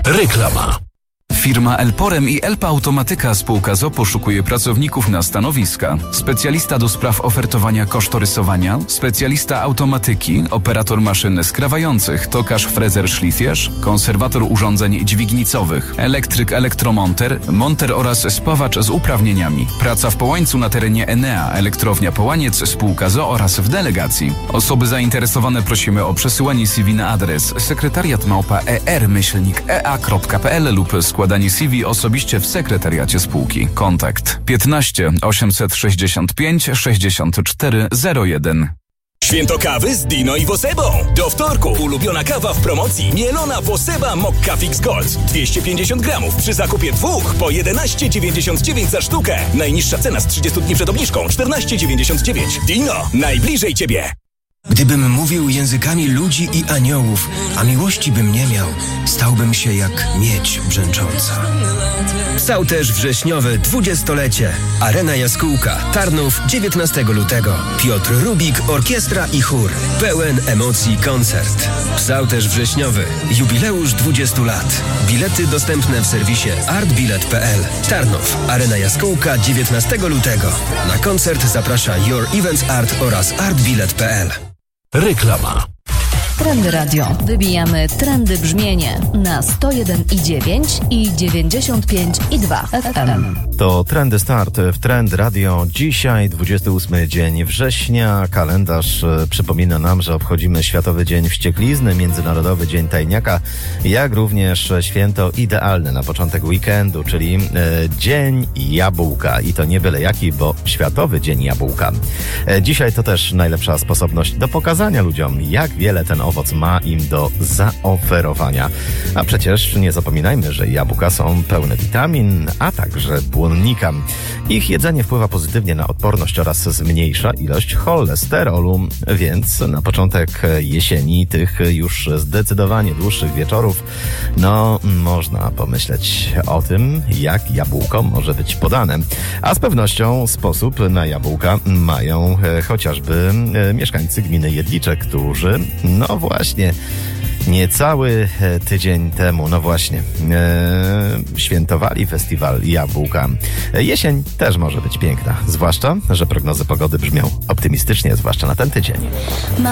Reklama. Firma Elporem i Elpa Automatyka spółka z o.o. poszukuje pracowników na stanowiska. Specjalista do spraw ofertowania kosztorysowania, specjalista automatyki, operator maszyn skrawających, tokarz frezer szlifierz, konserwator urządzeń dźwignicowych, elektryk elektromonter, monter oraz spawacz z uprawnieniami. Praca w Połańcu na terenie Enea, elektrownia Połaniec, spółka z o.o. oraz w delegacji. Osoby zainteresowane prosimy o przesyłanie CV na adres sekretariat@er-ea.pl lub składanie CV osobiście w sekretariacie spółki. Kontakt 15 865 64 01. Święto kawy z Dino i Wosebą. Do wtorku ulubiona kawa w promocji. Mielona Woseba Mokka Fix Gold. 250 gramów przy zakupie dwóch po 11,99 za sztukę. Najniższa cena z 30 dni przed obniżką 14,99. Dino, najbliżej Ciebie. Gdybym mówił językami ludzi i aniołów, a miłości bym nie miał, stałbym się jak miedź brzęcząca. Psałterz wrześniowy 20-lecie. Arena Jaskółka, Tarnów, 19 lutego. Piotr Rubik, orkiestra i chór. Pełen emocji koncert. Psałterz wrześniowy. Jubileusz 20 lat. Bilety dostępne w serwisie artbilet.pl. Tarnów, Arena Jaskółka, 19 lutego. Na koncert zaprasza Your Events Art oraz artbilet.pl. Reklama. Trendy Radio. Wybijamy trendy brzmienie na 101,9 i 95,2 FM. To Trendy Start w Trend Radio. Dzisiaj 28 dzień września. Kalendarz przypomina nam, że obchodzimy Światowy Dzień Wścieklizny, Międzynarodowy Dzień Tajniaka, jak również święto idealne na początek weekendu, czyli Dzień Jabłka. I to nie byle jaki, bo Światowy Dzień Jabłka. Dzisiaj to też najlepsza sposobność do pokazania ludziom, jak wiele ten owoc ma im do zaoferowania. A przecież nie zapominajmy, że jabłka są pełne witamin, a także błonnika. Ich jedzenie wpływa pozytywnie na odporność oraz zmniejsza ilość cholesterolu, więc na początek jesieni, tych już zdecydowanie dłuższych wieczorów, można pomyśleć o tym, jak jabłko może być podane. A z pewnością sposób na jabłka mają chociażby mieszkańcy gminy Jedlicze, którzy, właśnie niecały tydzień temu, świętowali festiwal jabłka. Jesień też może być piękna, zwłaszcza, że prognozy pogody brzmią optymistycznie, zwłaszcza na ten tydzień.